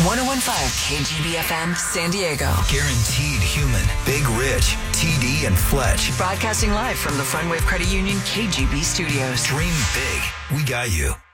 101.5 KGBFM San Diego. Guaranteed human. Big Rich, TD, and Fletch. Broadcasting live from the Frontwave Credit Union KGB studios. Dream big. We got you.